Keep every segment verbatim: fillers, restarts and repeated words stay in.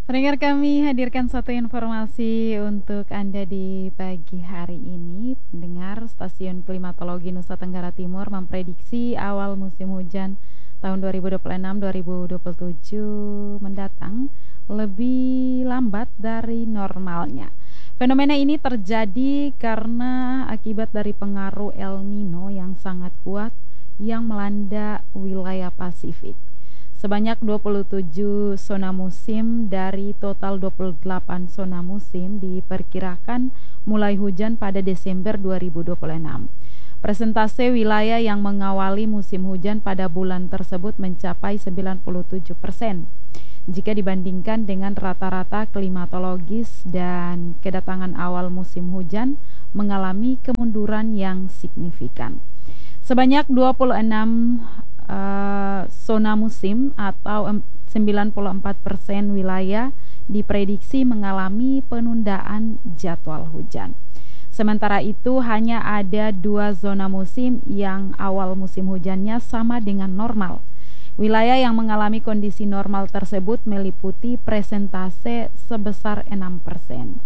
Pendengar, kami hadirkan satu informasi untuk Anda di pagi hari ini. Pendengar, Stasiun Klimatologi Nusa Tenggara Timur memprediksi awal musim hujan tahun dua ribu dua puluh enam dua ribu dua puluh tujuh mendatang lebih lambat dari normalnya. Fenomena ini terjadi karena akibat dari pengaruh El Nino yang sangat kuat yang melanda wilayah Pasifik. Sebanyak dua puluh tujuh zona musim dari total dua puluh delapan zona musim diperkirakan mulai hujan pada Desember dua ribu dua puluh enam. Persentase wilayah yang mengawali musim hujan pada bulan tersebut mencapai sembilan puluh tujuh persen jika dibandingkan dengan rata-rata klimatologis, dan kedatangan awal musim hujan mengalami kemunduran yang signifikan. Sebanyak dua puluh enam uh, zona musim atau sembilan puluh empat persen wilayah diprediksi mengalami penundaan jadwal hujan. Sementara itu hanya ada dua zona musim yang awal musim hujannya sama dengan normal. Wilayah yang mengalami kondisi normal tersebut meliputi presentase sebesar enam persen.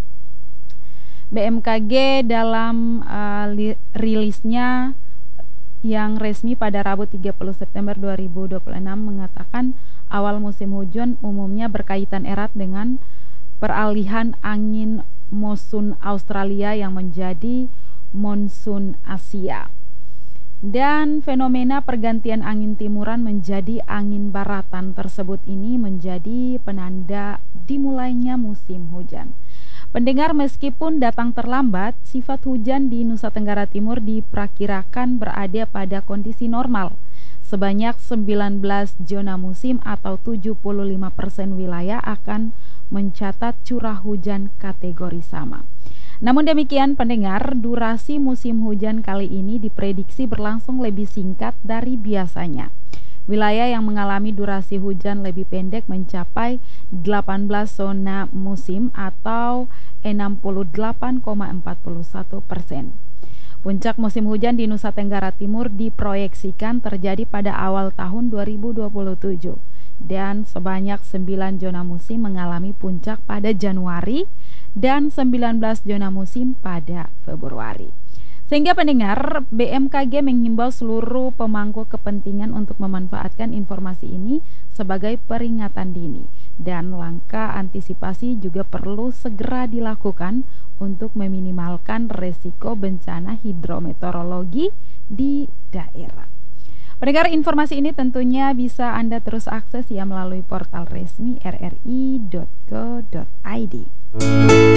B M K G dalam uh, li- rilisnya yang resmi pada Rabu tiga puluh September dua ribu dua puluh enam mengatakan awal musim hujan umumnya berkaitan erat dengan peralihan angin monsun Australia yang menjadi monsun Asia, dan fenomena pergantian angin timuran menjadi angin baratan tersebut ini menjadi penanda dimulainya musim hujan. Pendengar, meskipun datang terlambat, sifat hujan di Nusa Tenggara Timur diperkirakan berada pada kondisi normal. Sebanyak sembilan belas zona musim atau tujuh puluh lima persen wilayah akan mencatat curah hujan kategori sama. Namun demikian pendengar, durasi musim hujan kali ini diprediksi berlangsung lebih singkat dari biasanya. Wilayah yang mengalami durasi hujan lebih pendek mencapai delapan belas zona musim atau enam puluh delapan koma empat satu persen. Puncak musim hujan di Nusa Tenggara Timur diproyeksikan terjadi pada awal tahun dua ribu dua puluh tujuh, dan sebanyak sembilan zona musim mengalami puncak pada Januari dan sembilan belas zona musim pada Februari. Sehingga pendengar, B M K G menghimbau seluruh pemangku kepentingan untuk memanfaatkan informasi ini sebagai peringatan dini, dan langkah antisipasi juga perlu segera dilakukan untuk meminimalkan resiko bencana hidrometeorologi di daerah. Pendengar, informasi ini tentunya bisa Anda terus akses ya melalui portal resmi r r i dot co dot i d.